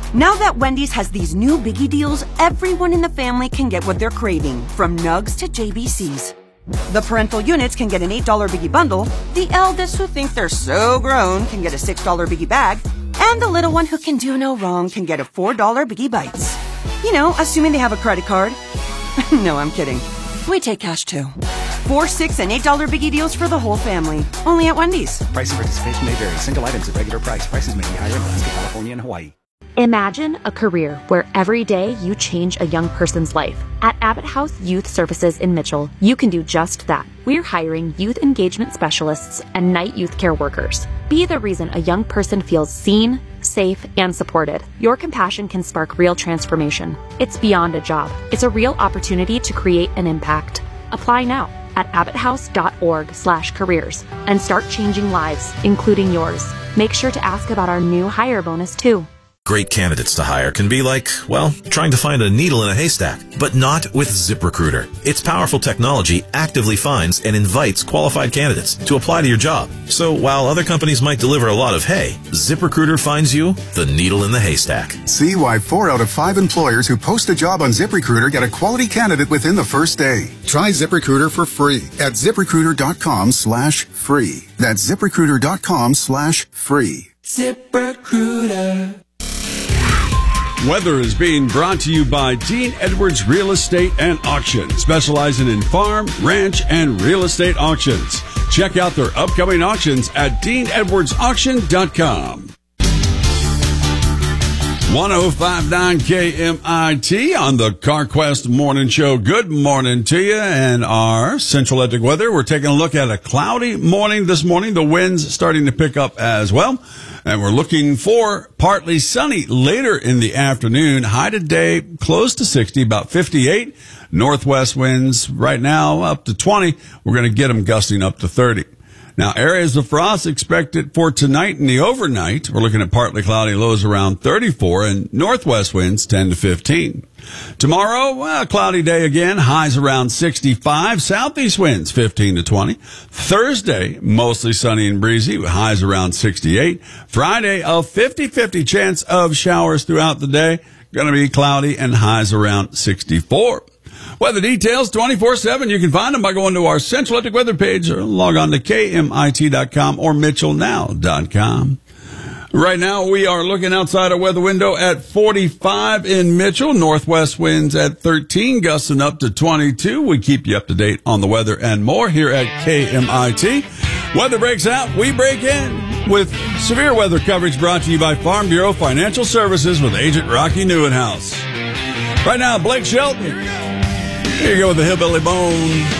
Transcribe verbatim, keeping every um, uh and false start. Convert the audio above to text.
Now that Wendy's has these new biggie deals, everyone in the family can get what they're craving, from nugs to J B Cs. The parental units can get an eight dollar biggie bundle, the eldest who think they're so grown can get a six dollar biggie bag, and the little one who can do no wrong can get a four dollar biggie bites. You know, assuming they have a credit card. No, I'm kidding. We take cash too. Four, six, and eight dollar biggie deals for the whole family. Only at Wendy's. Price and participation may vary. Single items at regular price. Prices may be higher in Alaska, California, and Hawaii. Imagine a career where every day you change a young person's life. At Abbott House Youth Services in Mitchell, you can do just that. We're hiring youth engagement specialists and night youth care workers. Be the reason a young person feels seen, safe, and supported. Your compassion can spark real transformation. It's beyond a job. It's a real opportunity to create an impact. Apply now at abbotthouse.org slash careers and start changing lives, including yours. Make sure to ask about our new hire bonus too. Great candidates to hire can be like, well, trying to find a needle in a haystack, but not with ZipRecruiter. Its powerful technology actively finds and invites qualified candidates to apply to your job. So while other companies might deliver a lot of hay, ZipRecruiter finds you the needle in the haystack. See why four out of five employers who post a job on ZipRecruiter get a quality candidate within the first day. Try ZipRecruiter for free at ZipRecruiter.com slash free. That's ZipRecruiter.com slash free. ZipRecruiter. Weather is being brought to you by Dean Edwards Real Estate and Auction, specializing in farm, ranch, and real estate auctions. Check out their upcoming auctions at dean edwards auction dot com. one oh five point nine K M I T on the CarQuest Morning Show. Good morning to you. And our Central Electric weather, we're taking a look at a cloudy morning this morning. The winds starting to pick up as well. And we're looking for partly sunny later in the afternoon. High today, close to sixty, about fifty-eight. Northwest winds right now up to twenty. We're going to get them gusting up to thirty. Now, areas of frost expected for tonight and the overnight. We're looking at partly cloudy lows around thirty-four and northwest winds ten to fifteen. Tomorrow, well, cloudy day again, highs around sixty-five, southeast winds fifteen to twenty. Thursday, mostly sunny and breezy, with highs around sixty-eight. Friday, a fifty-fifty chance of showers throughout the day. Going to be cloudy and highs around sixty-four. Weather details twenty-four seven. You can find them by going to our Central Electric weather page or log on to K M I T dot com or Mitchell Now dot com. Right now, we are looking outside our weather window at forty-five in Mitchell. Northwest winds at thirteen, gusting up to twenty-two. We keep you up to date on the weather and more here at K M I T. Weather breaks out, we break in with severe weather coverage brought to you by Farm Bureau Financial Services with Agent Rocky Newenhouse. Right now, Blake Shelton. Here you go with the Hillbilly Bone.